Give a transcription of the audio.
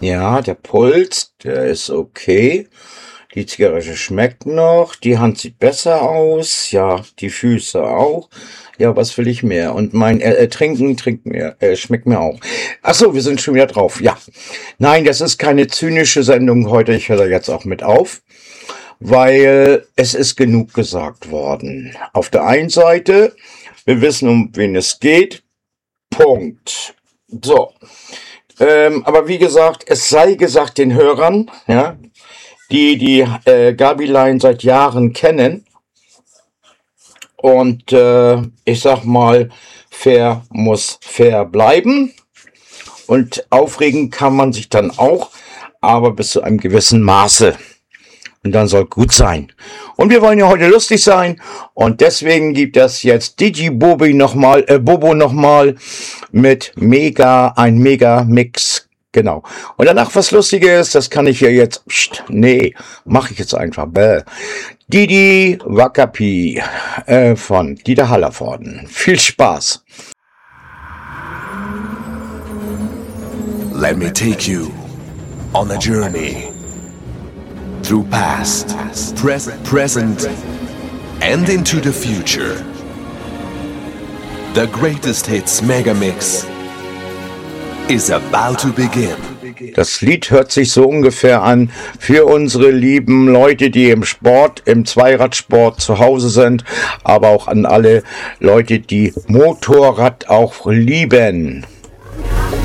Ja, der Puls, der ist okay. Die Zigarette schmeckt noch. Die Hand sieht besser aus. Ja, die Füße auch. Ja, was will ich mehr? Und mein Trinken schmeckt mir auch. Ach so, wir sind schon wieder drauf. Ja. Nein, das ist keine zynische Sendung heute. Ich höre da jetzt auch mit auf, weil es ist genug gesagt worden. Auf der einen Seite, wir wissen, um wen es geht. Punkt. So. Aber wie gesagt, es sei gesagt den Hörern, ja, die Gabilein seit Jahren kennen. Und ich sag mal, fair muss fair bleiben. Und aufregen kann man sich dann auch, aber bis zu einem gewissen Maße. Und dann soll gut sein. Und wir wollen ja heute lustig sein. Und deswegen gibt es jetzt Bobo nochmal mit ein Mega-Mix. Genau. Und danach was Lustiges, das kann ich ja jetzt, mache ich jetzt einfach. Didi Wakapi von Dieter Hallervorden. Viel Spaß. Let me take you on a journey through past, present, and into the future. The greatest hits Megamix is about to begin. Das Lied hört sich so ungefähr an für unsere lieben Leute, die im Zweiradsport zu Hause sind, aber auch an alle Leute, die Motorrad auch lieben.